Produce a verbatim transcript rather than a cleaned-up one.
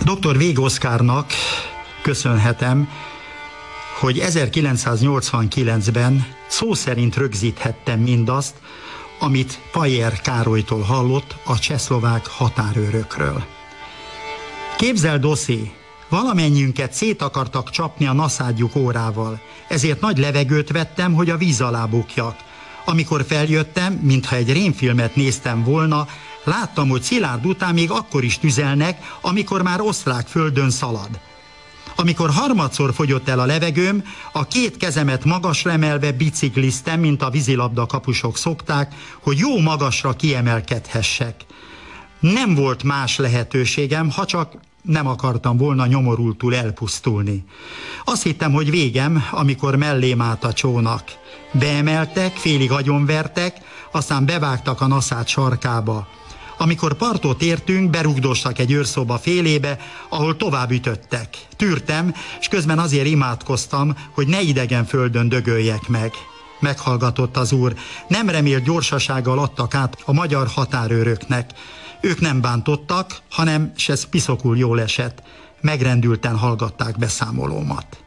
doktor Vég Oszkárnak köszönhetem, hogy ezerkilencszáznyolcvankilencben szó szerint rögzíthettem mindazt, amit Pajer Károlytól hallott a csehszlovák határőrökről. Képzeld, Oszi, valamennyiünket szét akartak csapni a naszádjuk órával, ezért nagy levegőt vettem, hogy a víz alá bukjak. Amikor feljöttem, mintha egy rémfilmet néztem volna, láttam, hogy Szilárd után még akkor is tüzelnek, amikor már osztrák földön szalad. Amikor harmadszor fogyott el a levegőm, a két kezemet magasra emelve bicikliztem, mint a vízilabda kapusok szokták, hogy jó magasra kiemelkedhessek. Nem volt más lehetőségem, ha csak nem akartam volna nyomorultul elpusztulni. Azt hittem, hogy végem, amikor mellém állt a csónak. Beemeltek, félig agyonvertek, aztán bevágtak a naszád sarkába. Amikor partot értünk, berugdostak egy őrszoba félébe, ahol tovább ütöttek. Tűrtem, és közben azért imádkoztam, hogy ne idegen földön dögöljek meg. Meghallgatott az úr, nem remélt gyorsasággal adtak át a magyar határőröknek. Ők nem bántottak, hanem, s ez piszokul jól esett, megrendülten hallgatták beszámolómat.